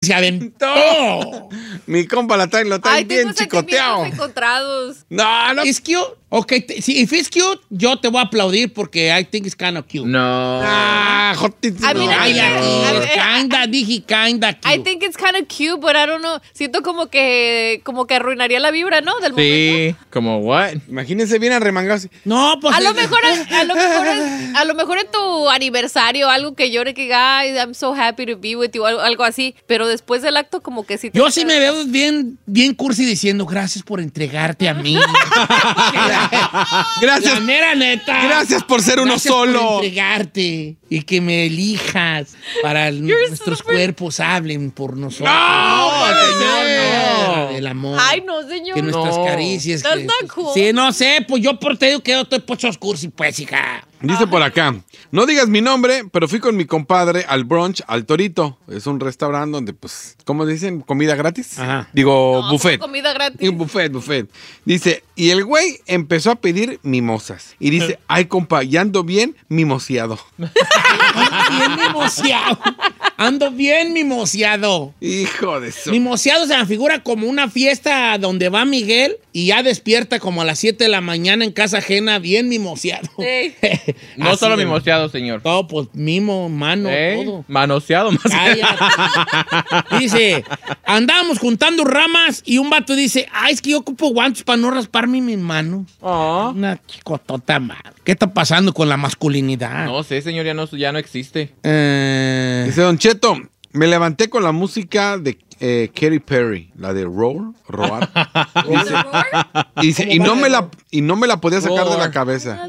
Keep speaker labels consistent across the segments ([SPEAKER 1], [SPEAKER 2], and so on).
[SPEAKER 1] se aventó.
[SPEAKER 2] Mi compa lo trae bien chicoteado.
[SPEAKER 3] Encontrados.
[SPEAKER 2] No.
[SPEAKER 1] ¿Es cute? Ok, si if it's cute, yo te voy a aplaudir porque I think it's kind of cute.
[SPEAKER 4] No.
[SPEAKER 2] Jotito.
[SPEAKER 3] A mí no
[SPEAKER 1] Ay,
[SPEAKER 3] me-
[SPEAKER 1] dije kinda cute.
[SPEAKER 3] I think it's kind of cute, but I don't know. Siento como que arruinaría la vibra, ¿no? Del momento.
[SPEAKER 4] Sí, como what?
[SPEAKER 2] Imagínense bien arremangados.
[SPEAKER 1] No, pues...
[SPEAKER 3] A lo mejor en tu aniversario, algo que llore que, guys, I'm so happy to be with you, algo así. Pero después del acto, como que sí.
[SPEAKER 1] Yo sí me veo bien cursi diciendo gracias por entregarte a mí.
[SPEAKER 2] Gracias.
[SPEAKER 1] La mera neta.
[SPEAKER 2] Gracias por ser uno
[SPEAKER 1] Gracias
[SPEAKER 2] solo.
[SPEAKER 1] por entregarte y que me elijas para nuestros cuerpos hablen por nosotros.
[SPEAKER 2] No,
[SPEAKER 1] señor, no. El amor.
[SPEAKER 3] Ay, no, señor.
[SPEAKER 1] Que nuestras
[SPEAKER 4] No.
[SPEAKER 1] caricias.
[SPEAKER 3] That's
[SPEAKER 1] que-
[SPEAKER 3] not cool.
[SPEAKER 1] Sí, no sé, pues yo por te digo que yo estoy pochos cursi, pues, hija.
[SPEAKER 2] Dice por acá, no digas mi nombre, pero fui con mi compadre al brunch, al Torito. Es un restaurante donde, pues, ¿cómo dicen? ¿Comida gratis?
[SPEAKER 1] Ajá.
[SPEAKER 2] Digo,
[SPEAKER 3] No,
[SPEAKER 2] buffet.
[SPEAKER 3] comida gratis.
[SPEAKER 2] Y un buffet. Dice, y el güey empezó a pedir mimosas. Y dice, ay, compa, ya ando bien mimoseado.
[SPEAKER 1] Bien mimoseado. Ando bien mimoseado.
[SPEAKER 2] Hijo de eso.
[SPEAKER 1] Mimoseado se me figura como una fiesta donde va Miguel y ya despierta como a las 7 de la mañana en casa ajena, bien mimoseado.
[SPEAKER 3] Sí.
[SPEAKER 4] No
[SPEAKER 1] Así
[SPEAKER 4] solo
[SPEAKER 1] de-
[SPEAKER 4] mimoseado, señor.
[SPEAKER 1] Todo, pues, mimo, mano, todo.
[SPEAKER 4] Manoseado más.
[SPEAKER 1] Cállate. Dice, andábamos juntando ramas y un vato dice, ay, es que yo ocupo guantes para no rasparme mis manos.
[SPEAKER 4] Oh.
[SPEAKER 1] Una chicotota madre. ¿Qué está pasando con la masculinidad?
[SPEAKER 4] No sé, señor, ya no existe.
[SPEAKER 2] Dice, Don Cheto, me levanté con la música de Katy Perry, la de Roar. Dice, y no me la podía sacar de la cabeza.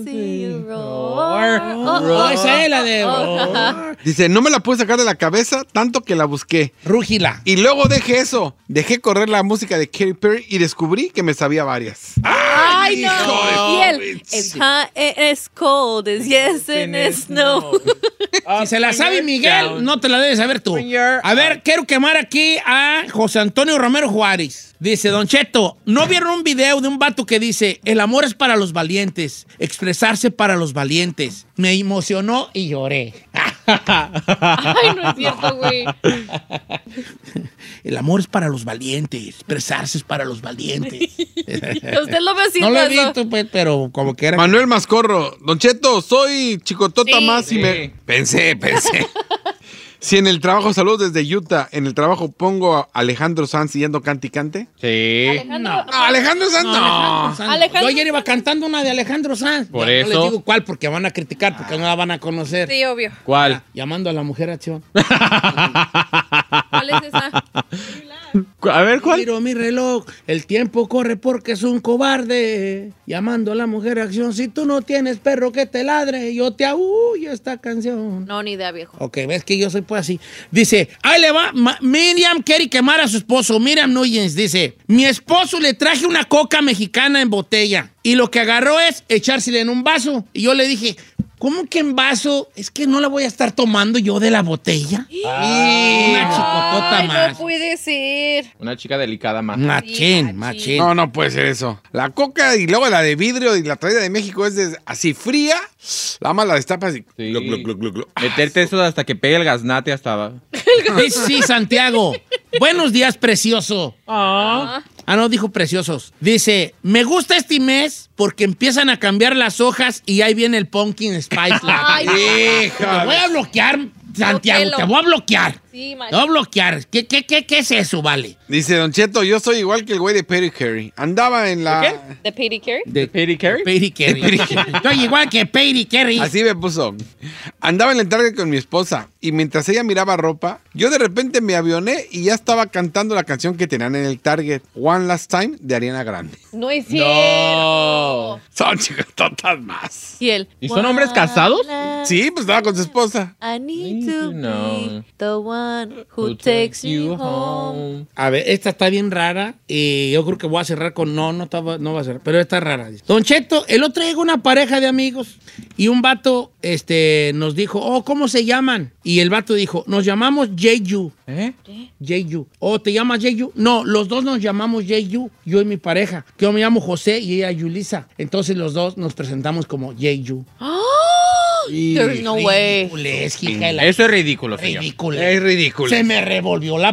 [SPEAKER 1] Oh, esa es la de...
[SPEAKER 2] Dice, no me la pude sacar de la cabeza tanto que la busqué.
[SPEAKER 1] Rúgila.
[SPEAKER 2] Y luego dejé correr la música de Katy Perry y descubrí que me sabía varias.
[SPEAKER 3] Ay,
[SPEAKER 2] hijo
[SPEAKER 3] no.
[SPEAKER 2] de-
[SPEAKER 3] Y él, it's hot and it's cold, it's yes and it's no.
[SPEAKER 1] Si se la sabe Miguel, no te la debes saber tú. A ver, quiero quemar aquí a José Antonio Romero Juárez. Dice, Don Cheto, ¿no vieron un video de un vato que dice, el amor es para los valientes, expresarse para los valientes? Me emocionó y lloré.
[SPEAKER 3] Ay, no es cierto, güey.
[SPEAKER 1] El amor es para los valientes, expresarse es para los valientes.
[SPEAKER 3] Usted lo ve así,
[SPEAKER 1] No lo he
[SPEAKER 3] Paso.
[SPEAKER 1] visto, pues, pero como que era...
[SPEAKER 2] Manuel Mascorro, Don Cheto, soy chicotota
[SPEAKER 3] Sí.
[SPEAKER 2] más y me... Pensé. Si en el trabajo, saludos desde Utah, en el trabajo pongo a Alejandro Sanz yendo cante y cante.
[SPEAKER 4] Sí.
[SPEAKER 2] Alejandro Sanz, no.
[SPEAKER 3] Alejandro-
[SPEAKER 1] Yo ayer iba cantando una de Alejandro Sanz.
[SPEAKER 4] Por
[SPEAKER 1] Ya
[SPEAKER 4] eso.
[SPEAKER 1] No les digo cuál porque van a criticar, porque no la van a conocer.
[SPEAKER 3] Sí, obvio.
[SPEAKER 4] ¿Cuál?
[SPEAKER 1] Llamando a la mujer a acción.
[SPEAKER 3] ¿Cuál es esa?
[SPEAKER 4] A ver, ¿cuál?
[SPEAKER 1] Miro mi reloj, el tiempo corre porque es un cobarde. Llamando a la mujer a acción, si tú no tienes perro que te ladre, yo te aúllo esta canción.
[SPEAKER 3] No, ni idea, viejo.
[SPEAKER 1] Ok, ves que yo soy pues así. Dice, ahí le va, Miriam quiere quemar a su esposo. Miriam Núñez dice, mi esposo le traje una coca mexicana en botella y lo que agarró es echársela en un vaso. Y yo le dije, ¿cómo que en vaso? Es que no la voy a estar tomando yo de la botella. Una chicotota
[SPEAKER 3] Ay,
[SPEAKER 1] más.
[SPEAKER 3] no puede ser.
[SPEAKER 4] Una chica delicada más.
[SPEAKER 1] Machín,
[SPEAKER 3] Sí,
[SPEAKER 1] machín.
[SPEAKER 2] No puede ser eso. La coca y luego la de vidrio y la traída de México es así fría. La más la destapas y...
[SPEAKER 4] Sí.
[SPEAKER 2] gluc, gluc, gluc, gluc, gluc.
[SPEAKER 4] Meterte eso hasta que pegue el gaznate hasta abajo.
[SPEAKER 1] Sí, Santiago. Buenos días, precioso. Ah, no, dijo preciosos. Dice, me gusta este mes porque empiezan a cambiar las hojas y ahí viene el pumpkin spice latte.
[SPEAKER 3] Ay, no.
[SPEAKER 1] Te voy a bloquear, Santiago,
[SPEAKER 3] Bloquéalo.
[SPEAKER 1] te voy a bloquear.
[SPEAKER 3] Sí,
[SPEAKER 1] Te voy a bloquear. ¿Qué es eso, vale?
[SPEAKER 2] Dice, Don Cheto, yo soy igual que el güey de Perry Carey. Andaba en la...
[SPEAKER 4] ¿Qué?
[SPEAKER 3] ¿De Petty Carey?
[SPEAKER 1] De
[SPEAKER 4] ¿Petty Carey?
[SPEAKER 1] Petty Carey. Estoy igual que Petty Carey.
[SPEAKER 2] Así me puso. Andaba en la entrada con mi esposa y mientras ella miraba ropa, yo de repente me avioné y ya estaba cantando la canción que tenían en el Target, One Last Time, de Ariana Grande.
[SPEAKER 3] No es cierto.
[SPEAKER 2] Son chicototas más.
[SPEAKER 3] Y él.
[SPEAKER 4] ¿Y son hombres casados?
[SPEAKER 2] Sí, pues estaba con su esposa.
[SPEAKER 3] I need to
[SPEAKER 4] No.
[SPEAKER 3] be the one who takes you home.
[SPEAKER 1] A ver, esta está bien rara y yo creo que voy a cerrar con... No va a cerrar, pero está rara. Don Cheto, el otro día llegó una pareja de amigos y un vato nos dijo, oh, ¿cómo se llaman? Y el vato dijo, nos llamamos Jeju.
[SPEAKER 4] ¿Eh?
[SPEAKER 1] Jeju. Oh, ¿te llamas Jeju? No, los dos nos llamamos Jeju, yo y mi pareja. Que yo me llamo José y ella Yulisa. Entonces los dos nos presentamos como Jeju.
[SPEAKER 3] There's no way.
[SPEAKER 1] Ridiculez, hija de la
[SPEAKER 4] Eso es ridículo, señor.
[SPEAKER 1] ridícula.
[SPEAKER 2] Es ridículo.
[SPEAKER 1] Se me revolvió la